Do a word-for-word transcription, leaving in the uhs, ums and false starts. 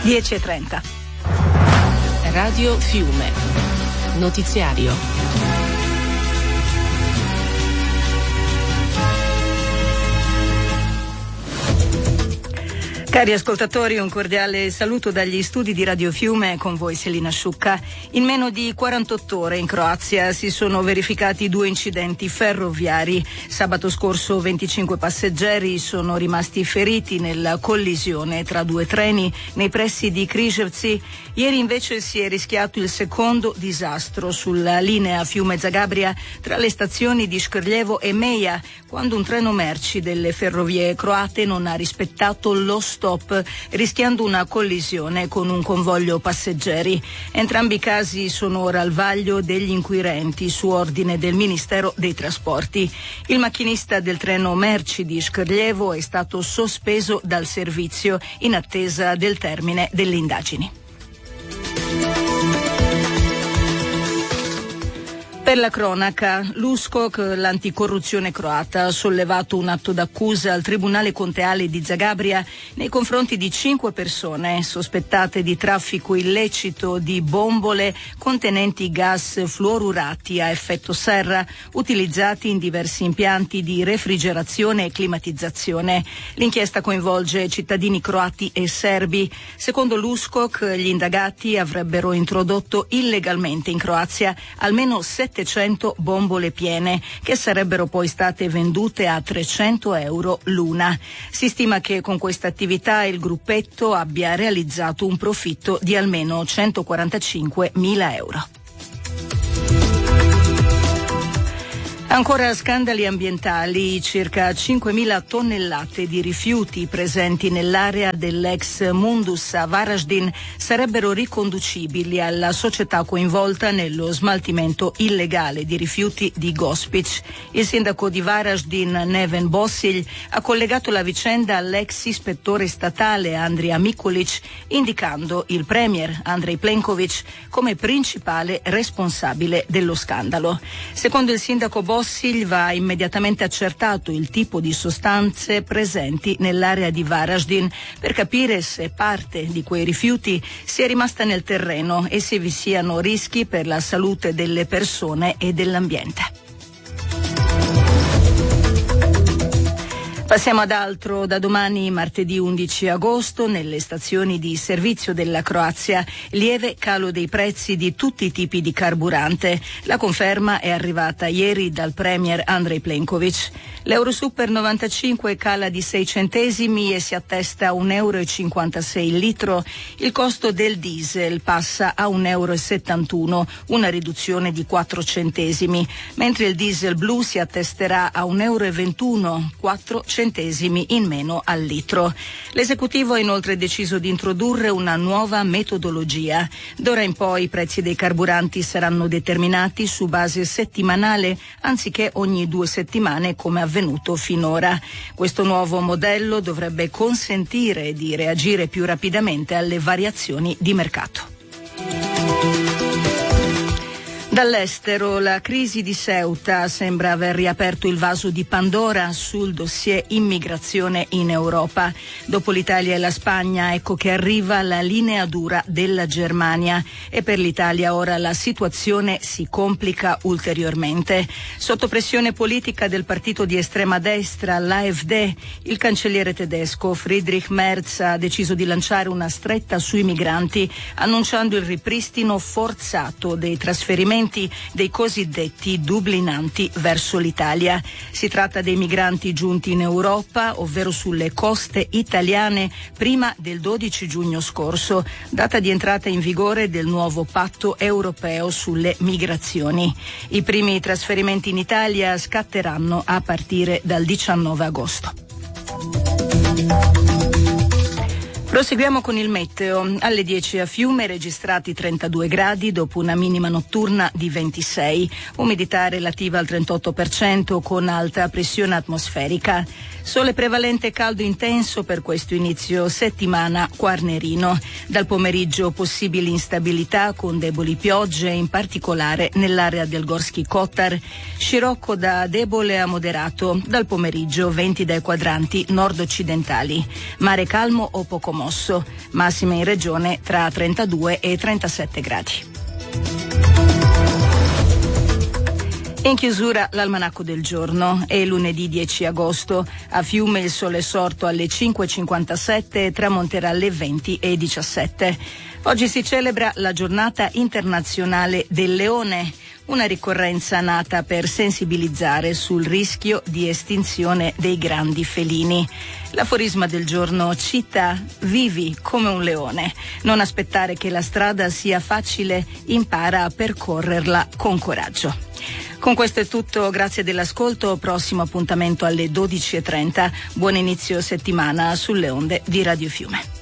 dieci e trenta. Radio Fiume. Notiziario. Cari ascoltatori, un cordiale saluto dagli studi di Radio Fiume, con voi Selina Sciucca. In meno di quarantotto ore in Croazia si sono verificati due incidenti ferroviari. Sabato scorso venticinque passeggeri sono rimasti feriti nella collisione tra due treni nei pressi di Križevci. Ieri invece si è rischiato il secondo disastro sulla linea Fiume-Zagabria tra le stazioni di Škrljevo e Meja, quando un treno merci delle ferrovie croate non ha rispettato lo stop, rischiando una collisione con un convoglio passeggeri. Entrambi i casi sono ora al vaglio degli inquirenti su ordine del Ministero dei Trasporti. Il macchinista del treno merci di Škrljevo è stato sospeso dal servizio in attesa del termine delle indagini. Per la cronaca, l'U S C O C, l'anticorruzione croata, ha sollevato un atto d'accusa al Tribunale Conteale di Zagabria nei confronti di cinque persone sospettate di traffico illecito di bombole contenenti gas fluorurati a effetto serra utilizzati in diversi impianti di refrigerazione e climatizzazione. L'inchiesta coinvolge cittadini croati e serbi. Secondo l'U S C O C, gli indagati avrebbero introdotto illegalmente in Croazia almeno settecento bombole piene, che sarebbero poi state vendute a trecento euro l'una. Si stima che con questa attività il gruppetto abbia realizzato un profitto di almeno centoquarantacinquemila euro. Ancora scandali ambientali, circa cinquemila tonnellate di rifiuti presenti nell'area dell'ex Mundus a Varaždin sarebbero riconducibili alla società coinvolta nello smaltimento illegale di rifiuti di Gospić. Il sindaco di Varaždin, Neven Bosilj, ha collegato la vicenda all'ex ispettore statale Andrija Mikulić, indicando il premier Andrej Plenković come principale responsabile dello scandalo. Secondo il sindaco Bosilj, va immediatamente accertato il tipo di sostanze presenti nell'area di Varaždin per capire se parte di quei rifiuti sia rimasta nel terreno e se vi siano rischi per la salute delle persone e dell'ambiente. Passiamo ad altro. Da domani, martedì undici agosto, nelle stazioni di servizio della Croazia, lieve calo dei prezzi di tutti i tipi di carburante. La conferma è arrivata ieri dal premier Andrej Plenković. L'Eurosuper novantacinque cala di sei centesimi e si attesta a un euro e cinquantasei il litro. Il costo del diesel passa a un euro e settantuno, una riduzione di quattro centesimi, mentre il diesel blu si attesterà a un euro e ventuno, quattro centesimi in meno al litro. L'esecutivo ha inoltre deciso di introdurre una nuova metodologia. D'ora in poi i prezzi dei carburanti saranno determinati su base settimanale anziché ogni due settimane come avvenuto finora. Questo nuovo modello dovrebbe consentire di reagire più rapidamente alle variazioni di mercato. Dall'estero, la crisi di Ceuta sembra aver riaperto il vaso di Pandora sul dossier immigrazione in Europa. Dopo l'Italia e la Spagna, ecco che arriva la linea dura della Germania e per l'Italia ora la situazione si complica ulteriormente. Sotto pressione politica del partito di estrema destra, l'A F D, il cancelliere tedesco Friedrich Merz ha deciso di lanciare una stretta sui migranti, annunciando il ripristino forzato dei trasferimenti dei cosiddetti dublinanti verso l'Italia. Si tratta dei migranti giunti in Europa, ovvero sulle coste italiane, prima del dodici giugno scorso, data di entrata in vigore del nuovo patto europeo sulle migrazioni. I primi trasferimenti in Italia scatteranno a partire dal diciannove agosto. Proseguiamo con il meteo. Alle dieci a Fiume registrati trentadue gradi dopo una minima notturna di ventisei. Umidità relativa al trentotto per cento con alta pressione atmosferica. Sole prevalente, caldo intenso per questo inizio settimana quarnerino. Dal pomeriggio possibili instabilità con deboli piogge, in particolare nell'area del Gorski Kotar. Scirocco da debole a moderato. Dal pomeriggio venti dai quadranti nord-occidentali. Mare calmo o poco mosso. rimosso, massime in regione tra trentadue e trentasette gradi. In chiusura l'almanacco del giorno. È lunedì dieci agosto. A Fiume il sole è sorto alle cinque e cinquantasette e tramonterà alle venti e diciassette. Oggi si celebra la giornata internazionale del leone, una ricorrenza nata per sensibilizzare sul rischio di estinzione dei grandi felini. L'aforisma del giorno cita: vivi come un leone, non aspettare che la strada sia facile, impara a percorrerla con coraggio. Con questo è tutto, grazie dell'ascolto, prossimo appuntamento alle dodici e trenta. Buon inizio settimana sulle onde di Radio Fiume.